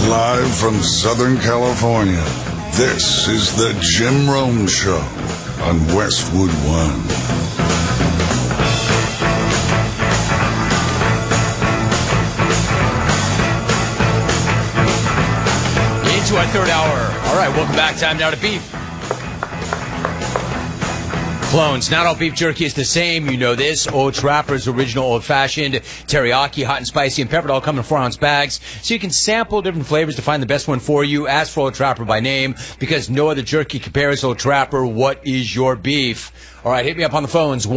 Live from Southern California, this is the Jim Rome Show on Westwood One. Into our third hour. All right, welcome back. Time now to beef. Clones. Not all beef jerky is the same. You know this. Old Trapper's original old-fashioned teriyaki, hot and spicy, and peppered, all come in 4-ounce bags. So you can sample different flavors to find the best one for you. Ask for Old Trapper by name because no other jerky compares Old Trapper. What is your beef? All right, hit me up on the phones,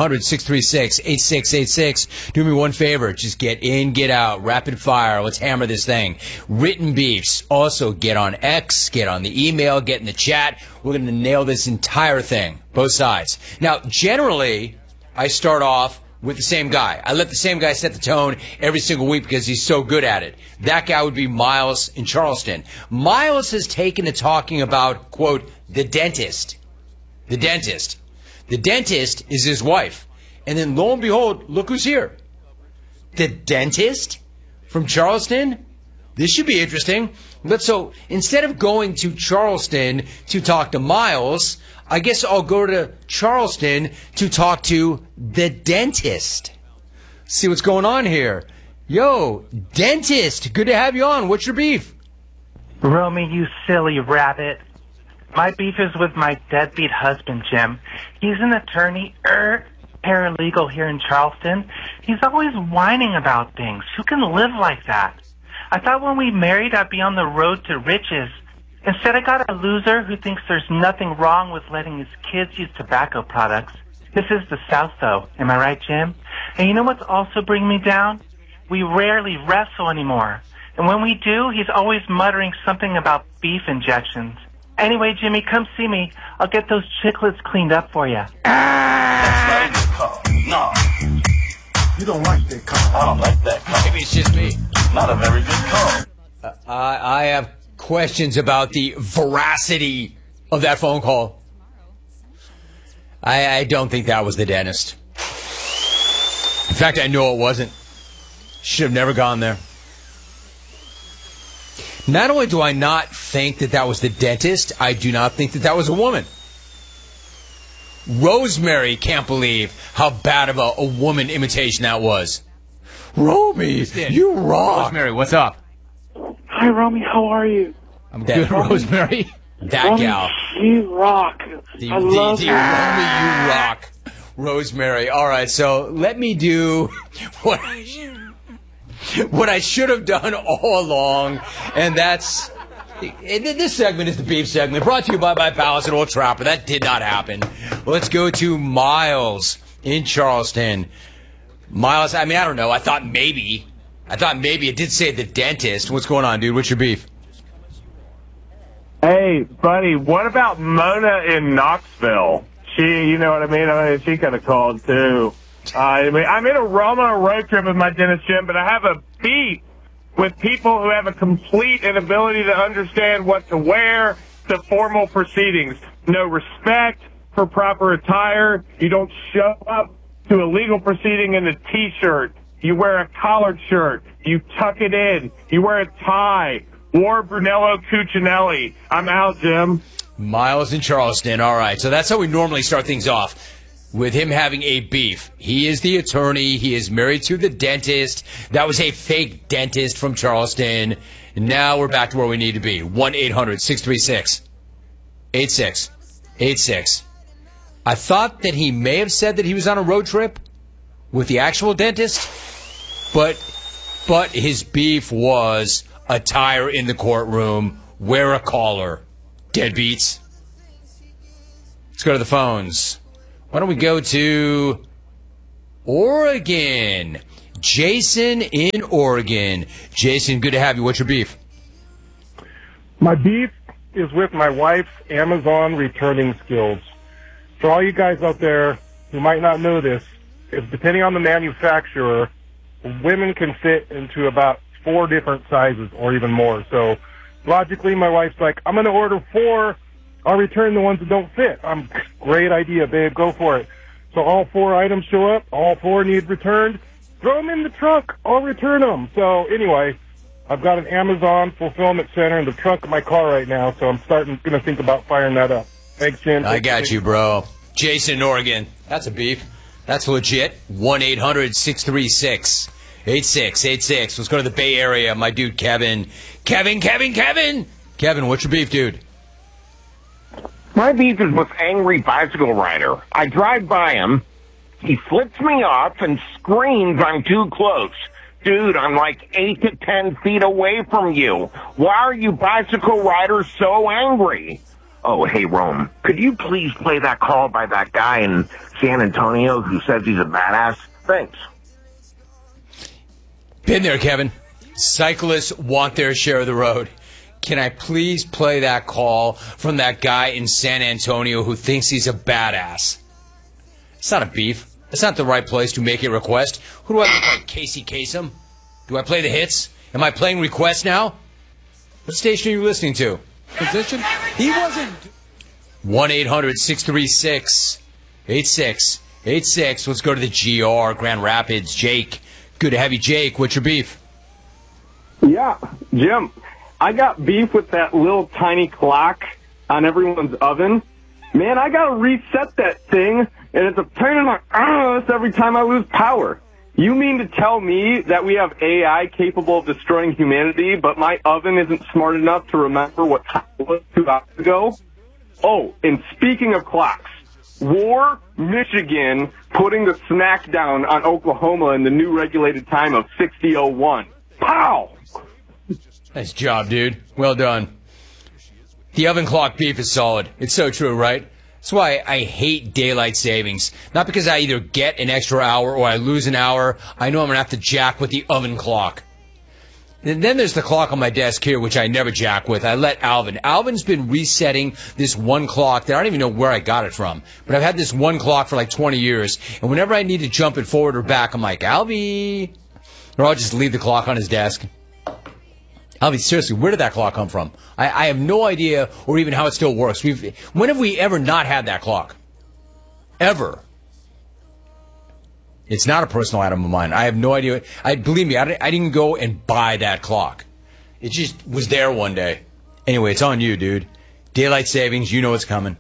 1-800-636-8686. Do me one favor. Just get in, get out. Rapid fire. Let's hammer this thing. Written beefs. Also, get on X, get on the email, get in the chat. We're going to nail this entire thing, both sides. Now, generally, I start off with the same guy. I let the same guy set the tone every single week because he's so good at it. That guy would be Miles in Charleston. Miles has taken to talking about, quote, the dentist. The dentist. The dentist is his wife. And then, lo and behold, look who's here. The dentist from Charleston? This should be interesting. So instead of going to Charleston to talk to Miles, I guess I'll go to Charleston to talk to the dentist. See what's going on here. Yo, dentist, good to have you on. What's your beef? Romy, you silly rabbit. My beef is with my deadbeat husband, Jim. He's an attorney, paralegal here in Charleston. He's always whining about things. Who can live like that? I thought when we married I'd be on the road to riches. Instead, I got a loser who thinks there's nothing wrong with letting his kids use tobacco products. This is the South, though. Am I right, Jim? And you know what's also bringing me down? We rarely wrestle anymore. And when we do, he's always muttering something about beef injections. Anyway, Jimmy, come see me. I'll get those chiclets cleaned up for you. That's not a good call. No. You don't like that call. I don't like that call. Maybe it's just me. Not a very good call. I have questions about the veracity of that phone call. I don't think that was the dentist. In fact, I know it wasn't. Should have never gone there. Not only do I not think that that was the dentist, I do not think that that was a woman. Rosemary can't believe how bad of a woman imitation that was. Romy, you rock. Rosemary, what's up? Hi, Romy. How are you? I'm good, Rosemary. That Romy, gal. you rock. I love you. Romy, you rock. Rosemary. All right, so let me do what I should have done all along, and that's... This segment is the beef segment, brought to you by my pals at Old Trapper. That did not happen. Let's go to Miles in Charleston. Miles, I don't know. I thought maybe it did say the dentist. What's going on, dude? What's your beef? Hey, buddy, what about Mona in Knoxville? You know what I mean? She could have called, too. I'm in a Roma road trip with my dentist, Jim, but I have a beef with people who have a complete inability to understand what to wear to formal proceedings. No respect for proper attire. You don't show up to a legal proceeding in a T-shirt. You wear a collared shirt. You tuck it in. You wear a tie. War Brunello Cucinelli. I'm out, Jim. Miles in Charleston. All right. So that's how we normally start things off, with him having a beef. He is the attorney. He is married to the dentist. That was a fake dentist from Charleston. And now we're back to where we need to be. 1-800-636-8686. I thought that he may have said that he was on a road trip with the actual dentist, but his beef was attire in the courtroom, wear a collar. Deadbeats. Let's go to the phones. Why don't we go to Oregon? Jason in Oregon. Jason, good to have you. What's your beef? My beef is with my wife's Amazon returning skills. For all you guys out there who might not know this, is depending on the manufacturer, women can fit into about 4 different sizes or even more. So logically, my wife's like, I'm going to order 4. I'll return the ones that don't fit. Great idea, babe. Go for it. So all 4 items show up. All 4 need returned. Throw them in the trunk. I'll return them. So anyway, I've got an Amazon fulfillment center in the trunk of my car right now, so I'm going to think about firing that up. Thanks, Jim. I got you, bro. Jason in Oregon. That's a beef. That's legit. 1-800-636-8686. Let's go to the Bay Area. My dude, Kevin. Kevin, what's your beef, dude? My beef is with angry bicycle rider. I drive by him. He flips me off and screams I'm too close. Dude, I'm like 8 to 10 feet away from you. Why are you bicycle riders so angry? Oh, hey, Rome, could you please play that call by that guy in San Antonio who says he's a badass? Thanks. Been there, Kevin. Cyclists want their share of the road. Can I please play that call from that guy in San Antonio who thinks he's a badass? It's not a beef. It's not the right place to make a request. Who do I look like, Casey Kasem? Do I play the hits? Am I playing requests now? What station are you listening to? Position? He wasn't. 1-800-636-8686. Let's go to the GR, Grand Rapids. Jake. Good to have you, Jake. What's your beef? Yeah, Jim, I got beef with that little tiny clock on everyone's oven. Man, I got to reset that thing, and it's a pain in my ass every time I lose power. You mean to tell me that we have AI capable of destroying humanity, but my oven isn't smart enough to remember what time it was 2 hours ago? Oh, and speaking of clocks, War, Michigan putting the smack down on Oklahoma in the new regulated time of 60:01. Pow! Nice job, dude. Well done. The oven clock beef is solid. It's so true, right? That's why I hate daylight savings. Not because I either get an extra hour or I lose an hour. I know I'm going to have to jack with the oven clock. And then there's the clock on my desk here, which I never jack with. I let Alvin. Alvin's been resetting this one clock that I don't even know where I got it from. But I've had this one clock for like 20 years. And whenever I need to jump it forward or back, I'm like, Alvy. Or I'll just leave the clock on his desk. Alvy, seriously, where did that clock come from? I have no idea or even how it still works. When have we ever not had that clock? Ever. It's not a personal item of mine. I have no idea. Believe me, I didn't go and buy that clock. It just was there one day. Anyway, it's on you, dude. Daylight savings, you know it's coming.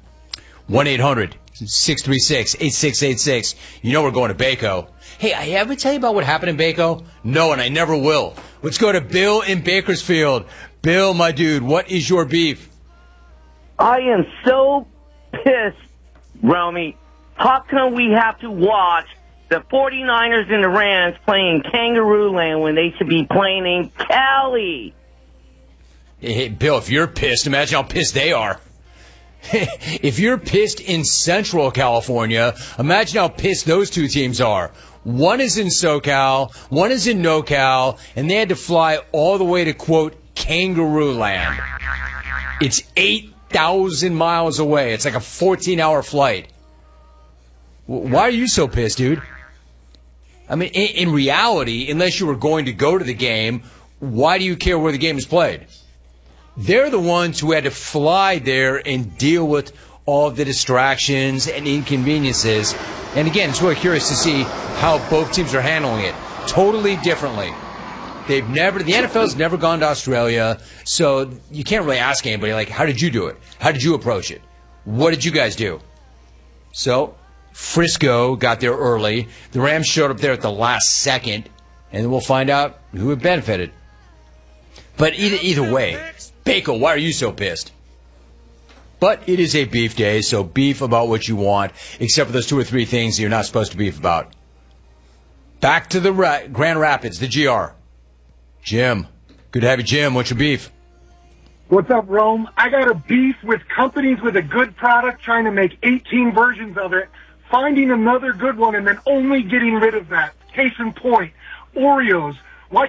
1-800-636-8686. You know we're going to Baco. Hey, I ever tell you about what happened in Baco? No, and I never will. Let's go to Bill in Bakersfield. Bill, my dude, what is your beef? I am so pissed, Romy. How come we have to watch the 49ers and the Rams playing Kangaroo Land when they should be playing in Cali? Hey, Bill, if you're pissed, imagine how pissed they are. If you're pissed in Central California, imagine how pissed those two teams are. One is in SoCal, one is in NoCal, and they had to fly all the way to, quote, Kangaroo Land. It's 8,000 miles away. It's like a 14-hour flight. Why are you so pissed, dude? I mean, in reality, unless you were going to go to the game, why do you care where the game is played? They're the ones who had to fly there and deal with all of the distractions and inconveniences. And again, it's really curious to see how both teams are handling it totally differently. The NFL's never gone to Australia, so you can't really ask anybody, like, how did you do it? How did you approach it? What did you guys do? So Frisco got there early. The Rams showed up there at the last second, and we'll find out who it benefited. But either way, Baco, why are you so pissed? But it is a beef day, so beef about what you want, except for those 2 or 3 things that you're not supposed to beef about. Back to the Grand Rapids, the GR. Jim. Good to have you, Jim. What's your beef? What's up, Rome? I got a beef with companies with a good product trying to make 18 versions of it, finding another good one, and then only getting rid of that. Case in point, Oreos.